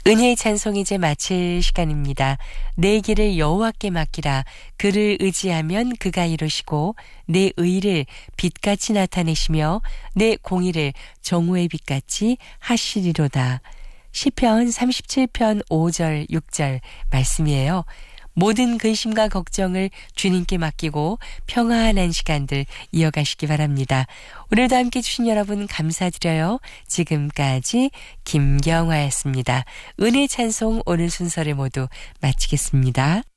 은혜의 찬송 이제 마칠 시간입니다. 내 길을 여호와께 맡기라. 그를 의지하면 그가 이루시고 내 의를 빛같이 나타내시며 내 공의를 정오의 빛같이 하시리로다. 시편 37편 5절 6절 말씀이에요. 모든 근심과 걱정을 주님께 맡기고 평안한 시간들 이어가시기 바랍니다. 오늘도 함께 해주신 여러분 감사드려요. 지금까지 김경화였습니다. 은혜 찬송 오늘 순서를 모두 마치겠습니다.